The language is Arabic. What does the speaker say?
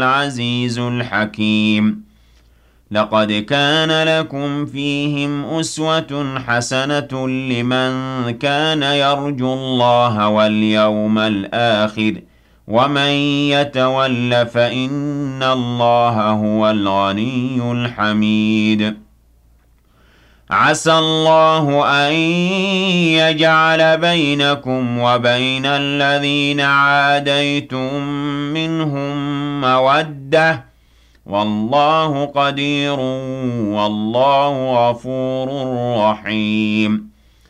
العزيز الحكيم لقد كان لكم فيهم أسوة حسنة لمن كان يرجو الله واليوم الآخر ومن يتول فإن الله هو الغني الحميد عسى الله أن يجعل بينكم وبين الذين عاديتم منهم مودة والله قدير والله غفور رحيم